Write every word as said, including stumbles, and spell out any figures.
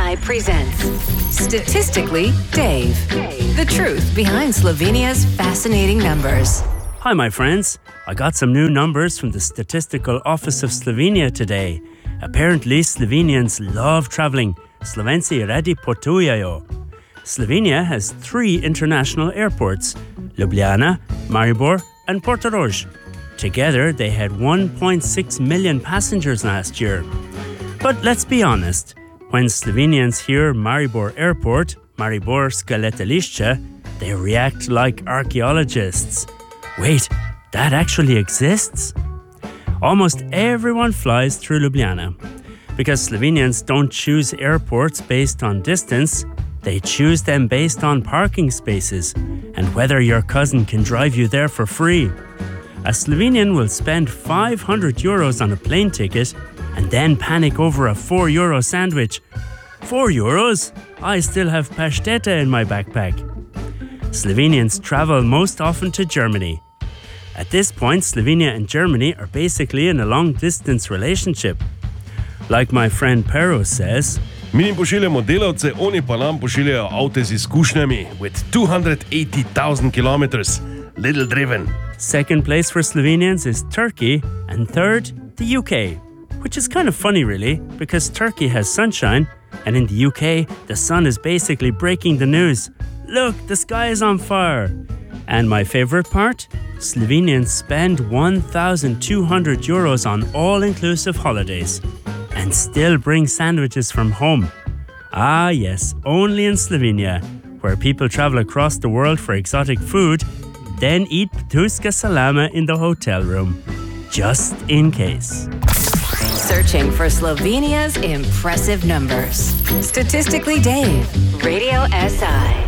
I presents Statistically Dave. The truth behind Slovenia's fascinating numbers. Hi, my friends. I got some new numbers from the Statistical Office of Slovenia today. Apparently, Slovenians love traveling. Slovenci radi potujejo. Slovenia has three international airports: Ljubljana, Maribor, and Portorož. Together, they had one point six million passengers last year. But let's be honest, when Slovenians hear Maribor Airport, Mariborska letališče, they react like archaeologists. Wait, that actually exists? Almost everyone flies through Ljubljana. Because Slovenians don't choose airports based on distance, they choose them based on parking spaces and whether your cousin can drive you there for free. A Slovenian will spend five hundred euros on a plane ticket and then panic over a four euro sandwich. four euros? I still have pasteta in my backpack. Slovenians travel most often to Germany. At this point, Slovenia and Germany are basically in a long-distance relationship. Like my friend Pero says, Mi jim pošiljamo delavce, oni pa nam pošiljajo avte z izkušnjami with two hundred eighty thousand kilometers. Little driven. Second place for Slovenians is Turkey, and third, the U K. Which is kind of funny, really, because Turkey has sunshine, and in the U K, the sun is basically breaking the news. Look, the sky is on fire. And my favorite part? Slovenians spend one thousand two hundred euros on all-inclusive holidays and still bring sandwiches from home. Ah yes, only in Slovenia, where people travel across the world for exotic food, then eat ptuska salama in the hotel room, just in case. Searching for Slovenia's impressive numbers. Statistically Dave, Radio S I.